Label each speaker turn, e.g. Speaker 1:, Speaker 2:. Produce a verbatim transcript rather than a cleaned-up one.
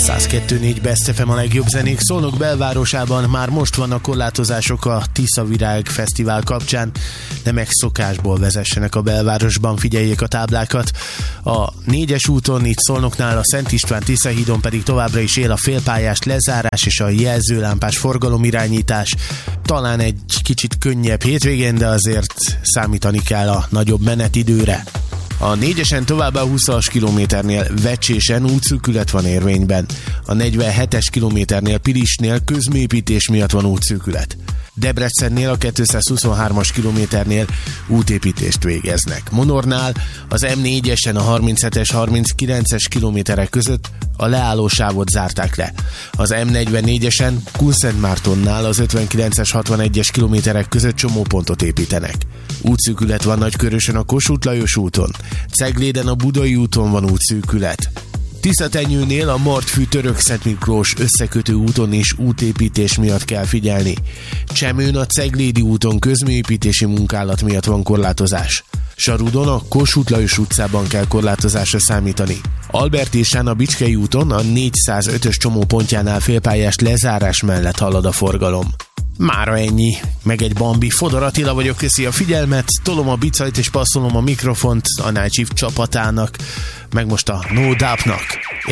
Speaker 1: száz kettő négy Best ef em a legjobb zenék. Szolnok belvárosában már most vannak korlátozások a Tiszavirág Fesztivál kapcsán. Ne megszokásból vezessenek a belvárosban, figyeljék a táblákat. A négyes úton itt Szolnoknál, a Szent István Tiszahídon pedig továbbra is él a félpályás lezárás és a jelzőlámpás forgalomirányítás. Talán egy kicsit könnyebb hétvégén, de azért számítani kell a nagyobb menetidőre. A négyesen továbbá a húszas kilométernél Vecsésen útszűkület van érvényben. A negyvenhetes kilométernél Pilisnél közműépítés miatt van útszűkület. Debrecennél a kétszázhuszonhármas kilométernél útépítést végeznek. Monornál az em négyesen a harminchetes harminckilences kilométerek között a leállósávot zárták le. Az em negyvennégyesen Kunszentmártonnál az ötvenkilences hatvanegyes kilométerek között csomópontot építenek. Útszűkület van Nagykörösön a Kossuth Lajos úton. Cegléden a Budai úton van útszűkület. Tiszatenyőnél a Martfű Törökszent Miklós összekötő úton is útépítés miatt kell figyelni. Csemőn a Ceglédi úton közműépítési munkálat miatt van korlátozás. Sarudon a Kossuth Lajos utcában kell korlátozásra számítani. Albertésán a Bicskei úton a négyszázötös csomópontjánál félpályás lezárás mellett halad a forgalom. Mára ennyi, meg egy Bambi. Fodor Attila vagyok, köszi a figyelmet, tolom a bicajt és passzolom a mikrofont a Night Shift csapatának, meg most a No Doubt-nak.